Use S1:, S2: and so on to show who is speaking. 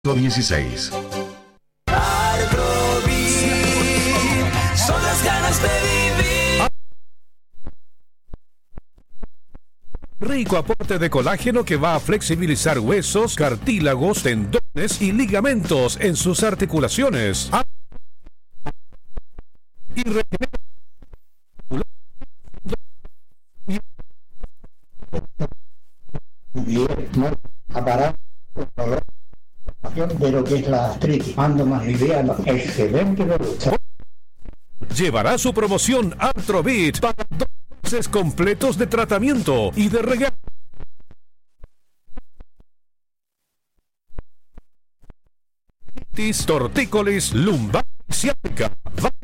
S1: 16.
S2: Artrovit, son las ganas de vivir.
S3: Rico aporte de colágeno que va a flexibilizar huesos, cartílagos, tendones y ligamentos en sus articulaciones. Y regenera
S4: de lo que es la artritis. Ando más liviano, excelente producto.
S3: Llevará su promoción Artrovit para 2 meses completos de tratamiento y de regalo. Tortícolis lumbar y ciática.